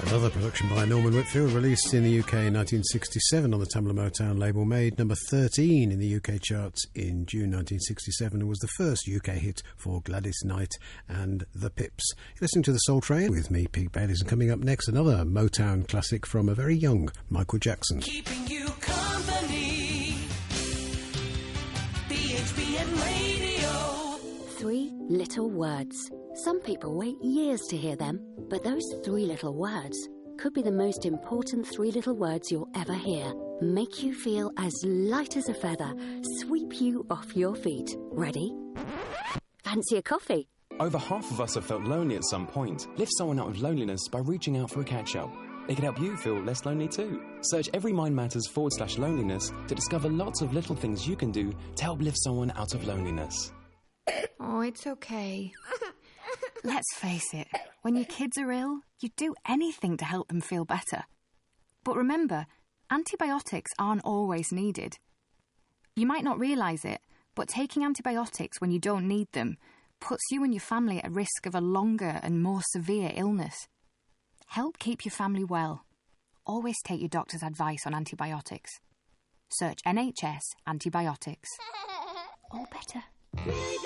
Another production by Norman Whitfield, released in the UK in 1967 on the Tamla Motown label, made number 13 in the UK charts in June 1967 and was the first UK hit for Gladys Knight and the Pips. You're listening to The Soul Train with me, Pete Bayliss, and coming up next, another Motown classic from a very young Michael Jackson. Keeping you company, BHBN Radio. 3 little words. Some people wait years to hear them, but those 3 little words could be the most important 3 little words you'll ever hear. Make you feel as light as a feather, sweep you off your feet. Ready? Fancy a coffee? Over half of us have felt lonely at some point. Lift someone out of loneliness by reaching out for a catch-up. It can help you feel less lonely too. Search Every Mind Matters /loneliness to discover lots of little things you can do to help lift someone out of loneliness. Oh, it's okay. Let's face it, when your kids are ill, you do anything to help them feel better. But remember, antibiotics aren't always needed. You might not realise it, but taking antibiotics when you don't need them puts you and your family at risk of a longer and more severe illness. Help keep your family well. Always take your doctor's advice on antibiotics. Search NHS antibiotics. All better.